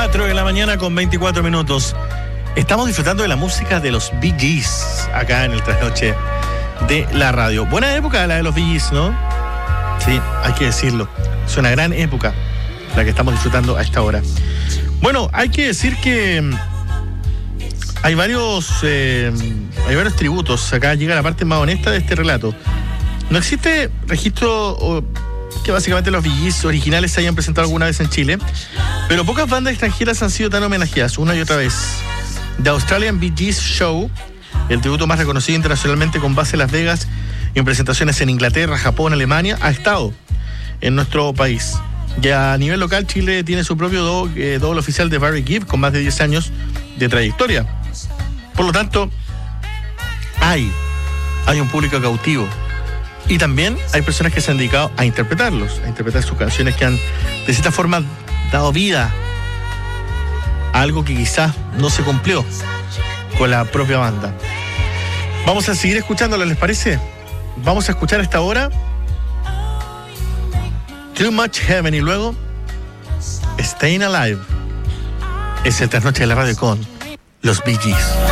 4 de la mañana con 24 minutos. Estamos disfrutando de la música de los Bee Gees acá en el trasnoche de la radio. Buena época la de los Bee Gees, ¿no? Sí, hay que decirlo. Es una gran época la que estamos disfrutando a esta hora. Bueno, hay que decir que hay varios tributos. Acá llega la parte más honesta de este relato. No existe registro que básicamente los Bee Gees originales se hayan presentado alguna vez en Chile, pero pocas bandas extranjeras han sido tan homenajeadas una y otra vez. The Australian Bee Gees Show, el tributo más reconocido internacionalmente con base en Las Vegas y en presentaciones en Inglaterra, Japón, Alemania, ha estado en nuestro país. Ya a nivel local, Chile tiene su propio doble oficial de Barry Gibb con más de 10 años de trayectoria. Por lo tanto, hay un público cautivo. Y también hay personas que se han dedicado a interpretarlos, a interpretar sus canciones que han, de cierta forma, dado vida a algo que quizás no se cumplió con la propia banda. Vamos a seguir escuchándolo, ¿les parece? Vamos a escuchar a esta hora Too Much Heaven y luego Staying Alive. Es el trasnoche de la radio con los Bee Gees.